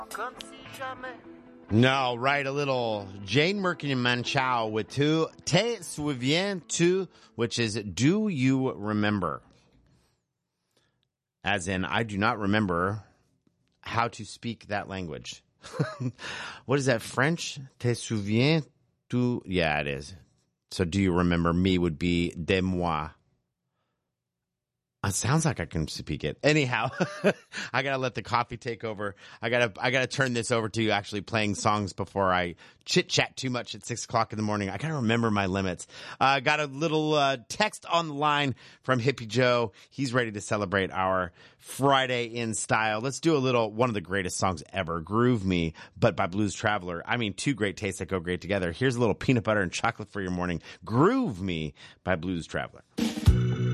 No, right, a little Jane Merkin and Manchow with Tu Te Souviens-tu, which is Do You Remember? As in, I do not remember how to speak that language. What is that, French? Te souviens-tu? Yeah, it is. So do you remember me would be de moi. It sounds like I can speak it. Anyhow, I gotta let the coffee take over. I gotta turn this over to you actually playing songs before I chit chat too much at 6 o'clock in the morning. I gotta remember my limits. Got a little text on the line from Hippie Joe. He's ready to celebrate our Friday in style. Let's do a little, one of the greatest songs ever, Groove Me, but by Blues Traveler. I mean, two great tastes that go great together. Here's a little peanut butter and chocolate for your morning. Groove Me by Blues Traveler.